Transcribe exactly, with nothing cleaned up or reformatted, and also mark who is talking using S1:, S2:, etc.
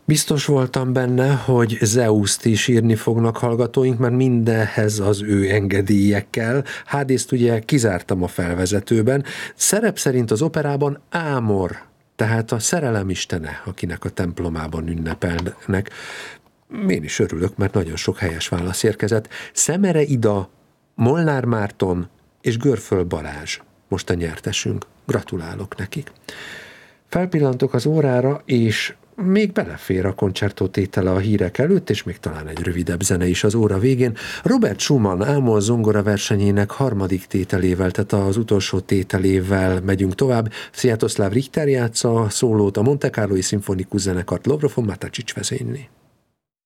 S1: Biztos voltam benne, hogy Zeuszt is írni fognak hallgatóink, mert mindenhez az ő engedélyekkel. Hádészt ugye kizártam a felvezetőben. Szerep szerint az operában Ámor, tehát a szerelem istene, akinek a templomában ünnepelnek. Én is örülök, mert nagyon sok helyes válasz érkezett. Szemere Ida, Molnár Márton és Görföl Balázs most a nyertesünk. Gratulálok nekik. Felpillantok az órára, és még belefér a koncertó tétele a hírek előtt, és még talán egy rövidebb zene is az óra végén. Robert Schumann Ámol zongora versenyének harmadik tételével, tehát az utolsó tételével megyünk tovább. Sziatoszláv Richter játsza a szólót, a Monte Carloi Szimfonikus Zenekart Lovrof Matacsics vezényli.